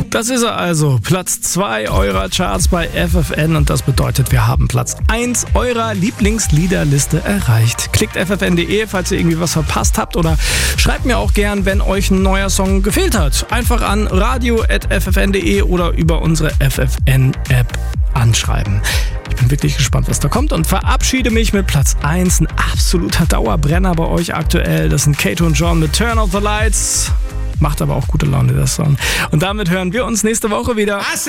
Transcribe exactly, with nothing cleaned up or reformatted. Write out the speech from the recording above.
Das ist er also, Platz zwei eurer Charts bei F F N und das bedeutet, wir haben Platz eins eurer Lieblingsliederliste erreicht. Klickt f f n punkt d e, falls ihr irgendwie was verpasst habt oder schreibt mir auch gern, wenn euch ein neuer Song gefehlt hat. Einfach an radio at f f n punkt d e oder über unsere F F N-App anschreiben. Ich bin wirklich gespannt, was da kommt und verabschiede mich mit Platz eins. Ein absoluter Dauerbrenner bei euch aktuell. Das sind Kato und John mit Turn Off the Lights. Macht aber auch gute Laune, der Song. Und damit hören wir uns nächste Woche wieder.